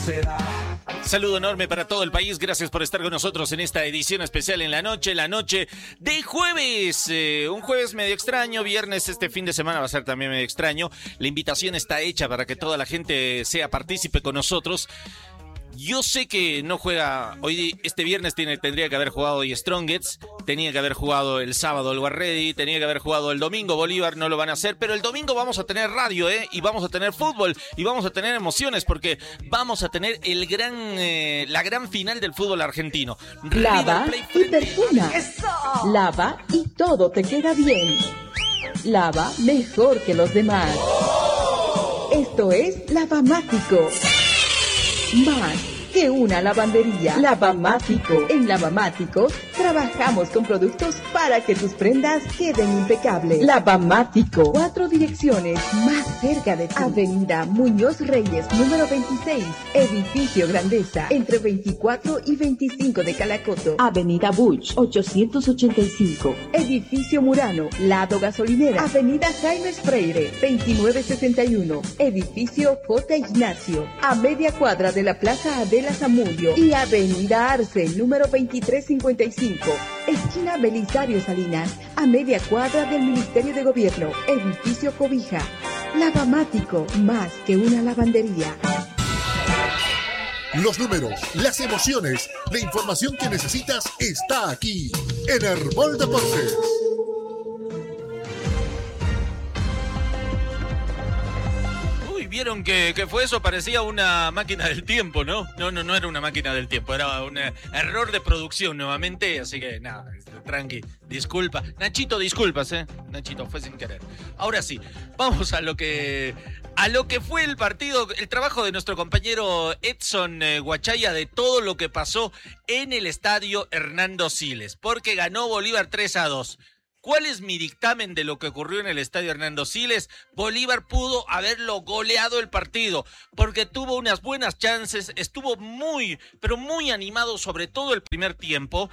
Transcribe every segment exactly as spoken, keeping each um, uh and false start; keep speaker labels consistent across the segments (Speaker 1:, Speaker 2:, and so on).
Speaker 1: Saludo enorme para todo el país, gracias por estar con nosotros en esta edición especial en la noche, la noche de jueves, eh, un jueves medio extraño, viernes este fin de semana va a ser también medio extraño, la invitación está hecha para que toda la gente sea partícipe con nosotros. Yo sé que no juega, hoy este viernes tiene, tendría que haber jugado hoy Strongets, tenía que haber jugado el sábado el Warready, tenía que haber jugado el domingo Bolívar, no lo van a hacer, pero el domingo vamos a tener radio, ¿eh? Y vamos a tener fútbol, y vamos a tener emociones, porque vamos a tener el gran, eh, la gran final del fútbol argentino.
Speaker 2: Lava y perfuma. Lava y todo te queda bien. Lava mejor que los demás. Esto es Lavamático. Más que una lavandería. Lavamático. En Lavamático trabajamos con productos para que tus prendas queden impecables. Lavamático. Cuatro direcciones más cerca de ti. Avenida Muñoz Reyes, número veintiséis. Edificio Grandeza, entre veinticuatro y veinticinco de Calacoto. Avenida Buch, ochocientos ochenta y cinco. Edificio Murano, lado gasolinera. Avenida Jaime Freire, veintinueve sesenta y uno. Edificio J. Ignacio, a media cuadra de la Plaza Adela Zamudio. Y Avenida Arce, número veintitrés cincuenta y cinco, esquina Belisario Salinas, a media cuadra del Ministerio de Gobierno, edificio Cobija. Lavamático, más que una lavandería.
Speaker 3: Los números, las emociones, la información que necesitas está aquí, en Herbol Deportes.
Speaker 1: ¿Vieron que, que fue eso? Parecía una máquina del tiempo, ¿no? No, no, no era una máquina del tiempo, era un error de producción nuevamente, así que nada, tranqui, disculpa. Nachito, disculpas, ¿eh? Nachito, fue sin querer. Ahora sí, vamos a lo que a lo que fue el partido, el trabajo de nuestro compañero Edson eh, Guachaya, de todo lo que pasó en el estadio Hernando Siles, porque ganó Bolívar tres a dos. ¿Cuál es mi dictamen de lo que ocurrió en el estadio Hernando Siles? Bolívar pudo haberlo goleado el partido, porque tuvo unas buenas chances, estuvo muy, pero muy animado, sobre todo el primer tiempo,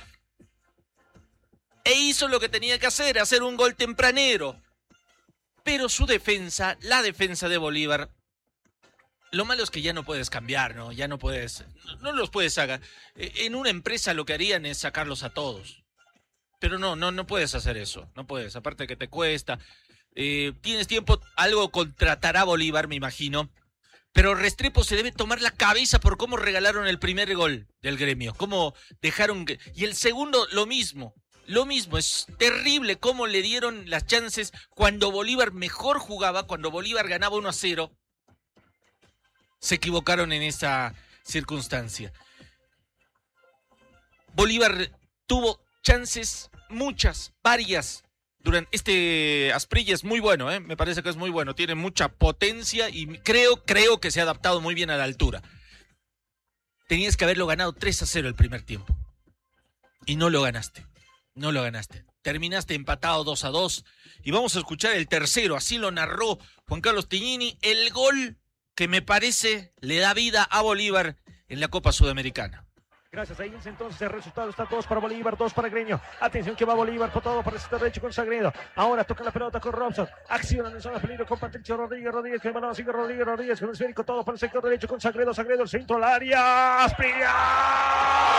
Speaker 1: e hizo lo que tenía que hacer, hacer un gol tempranero. Pero su defensa, la defensa de Bolívar, lo malo es que ya no puedes cambiar, ¿no? Ya no puedes, no los puedes sacar. En una empresa lo que harían es sacarlos a todos. Pero no, no, no puedes hacer eso, no puedes, aparte que te cuesta, eh, tienes tiempo, algo contratará Bolívar, me imagino, pero Restrepo se debe tomar la cabeza por cómo regalaron el primer gol del Gremio, cómo dejaron, que, y el segundo lo mismo, lo mismo, es terrible cómo le dieron las chances cuando Bolívar mejor jugaba, cuando Bolívar ganaba uno a cero, se equivocaron en esa circunstancia. Bolívar tuvo chances, muchas, varias, durante este Asprilla es muy bueno, ¿eh? Me parece que es muy bueno, tiene mucha potencia y creo, creo que se ha adaptado muy bien a la altura. Tenías que haberlo ganado tres a cero el primer tiempo y no lo ganaste, no lo ganaste. Terminaste empatado dos a dos y vamos a escuchar el tercero, así lo narró Juan Carlos Tignini, el gol que me parece le da vida a Bolívar en la Copa Sudamericana.
Speaker 4: Gracias a ellos, entonces el resultado está dos para Bolívar, dos para Gremio. Atención que va Bolívar por todo, para el derecho con Sagredo. Ahora toca la pelota con Robson. Acciona en zona de peligro con Patricio Rodríguez. Rodríguez que mano sigue Rodríguez. Rodríguez con el esférico todo para el sector derecho con Sagredo. Sagredo el centro al área. Asprilla.